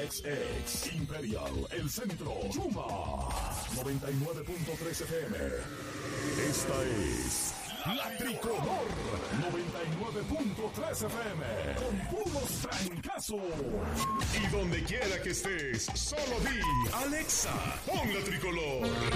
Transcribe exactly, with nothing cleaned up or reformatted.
X X Imperial, El Centro, Chuma, noventa y nueve punto tres F M. Esta es La Tricolor, noventa y nueve punto tres F M, con puros trancazos. Y donde quiera que estés, solo di, Alexa, pon La Tricolor.